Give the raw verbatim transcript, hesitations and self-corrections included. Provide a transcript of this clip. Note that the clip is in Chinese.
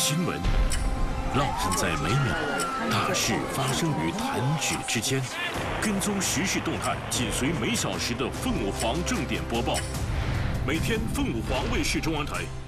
新闻，烙印在每秒，大事发生于弹指之间。跟踪时事动态，紧随每小时的凤凰正点播报。每天，凤凰卫视中文台